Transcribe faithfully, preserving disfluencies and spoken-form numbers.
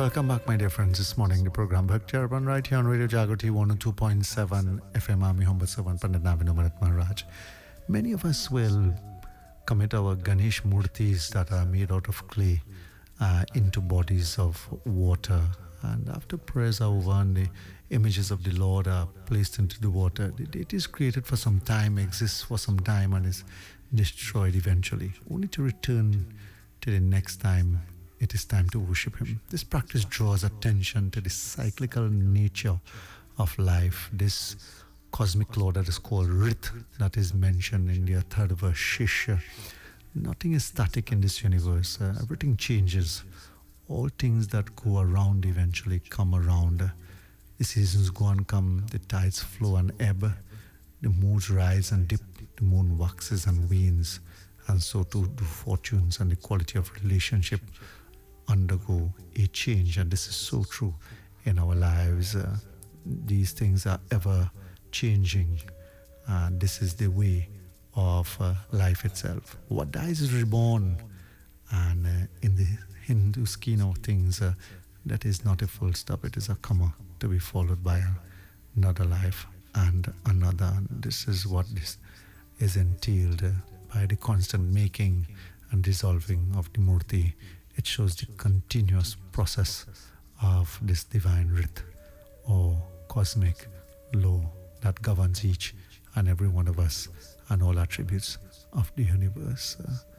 Welcome back, my dear friends. This morning, the program Bhakti Urban right here on Radio Jagrati one oh two point seven F M. I'm Mohammed Savan Pandit Navin Umarat Maharaj. Many of us will commit our Ganesh murtis that are made out of clay uh, into bodies of water. And after prayers are over and the images of the Lord are placed into the water, it, it is created for some time, exists for some time, and is destroyed eventually, only to return to the next time it is time to worship Him. This practice draws attention to the cyclical nature of life, this cosmic law that is called Rit, that is mentioned in the third verse, Shishya. Nothing is static in this universe. Uh, everything changes. All things that go around eventually come around. The seasons go and come, the tides flow and ebb, the moods rise and dip, the moon waxes and wanes, and so too do fortunes and the quality of relationship undergo a change. And this is so true in our lives. Uh, these things are ever changing, and this is the way of uh, life itself. What dies is reborn, and uh, in the Hindu scheme of things, uh, that is not a full stop, it is a comma to be followed by another life and another. And this is what this is entailed uh, by the constant making and dissolving of the murti. It shows the continuous process of this divine Rit or cosmic law that governs each and every one of us and all attributes of the universe. Uh,